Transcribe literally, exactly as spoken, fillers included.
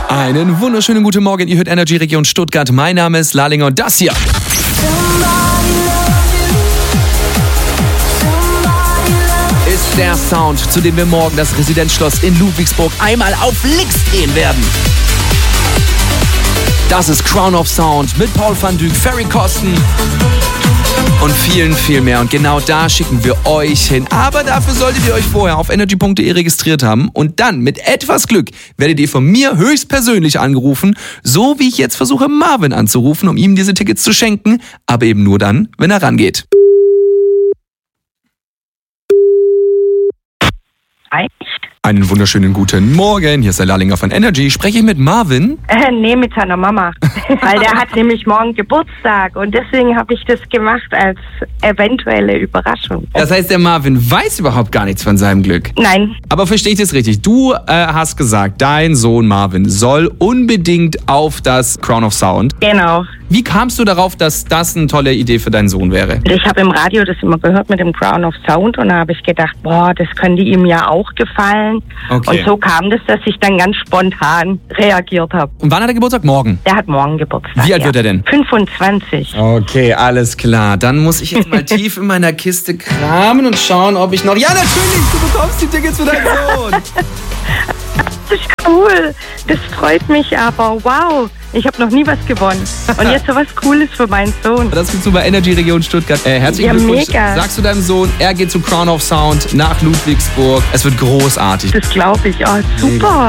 Einen wunderschönen guten Morgen. Ihr hört Energy Region Stuttgart. Mein Name ist Lalinger und das hier ist der Sound, zu dem wir morgen das Residenzschloss in Ludwigsburg einmal auf links drehen werden. Das ist Crown of Sound mit Paul van Dyk, Ferry Kosten und vielen, viel mehr. Und genau da schicken wir euch hin. Aber dafür solltet ihr euch vorher auf energy punkt de registriert haben. Und dann, mit etwas Glück, werdet ihr von mir höchstpersönlich angerufen. So wie ich jetzt versuche, Marvin anzurufen, um ihm diese Tickets zu schenken. Aber eben nur dann, wenn er rangeht. Einen wunderschönen guten Morgen. Hier ist der Lalinger von Energy. Spreche ich mit Marvin? Äh, nee, mit seiner Mama. Weil der hat nämlich morgen Geburtstag und deswegen habe ich das gemacht als eventuelle Überraschung. Das heißt, der Marvin weiß überhaupt gar nichts von seinem Glück? Nein. Aber verstehe ich das richtig? Du äh, hast gesagt, dein Sohn Marvin soll unbedingt auf das Crown of Sound. Genau. Wie kamst du darauf, dass das eine tolle Idee für deinen Sohn wäre? Ich habe im Radio das immer gehört mit dem Crown of Sound und da habe ich gedacht, boah, das könnte ihm ja auch gefallen. Okay. Und so kam das, dass ich dann ganz spontan reagiert habe. Und wann hat er Geburtstag? Morgen? Der hat morgen Geburtstag. Wie alt ja. wird er denn? fünfundzwanzig. Okay, alles klar. Dann muss ich jetzt mal tief in meiner Kiste kramen und schauen, ob ich noch... Ja, natürlich, du bekommst die Tickets für deinen Sohn. Das ist cool. Das freut mich aber. Wow. Ich habe noch nie was gewonnen. Und jetzt so was Cooles für meinen Sohn. Das gibt's du bei Energy Region Stuttgart. Äh, herzlichen Ja, Glückwunsch. mega. Sagst du deinem Sohn, er geht zu Crown of Sound nach Ludwigsburg. Es wird großartig. Das glaube ich. Oh, super. Mega.